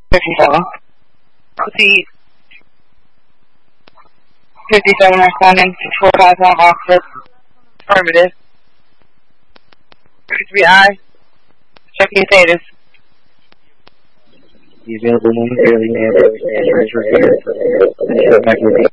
54. Proceed. 57 responding to 451 officer. Affirmative. 33I. Checking status. The available moment early and back with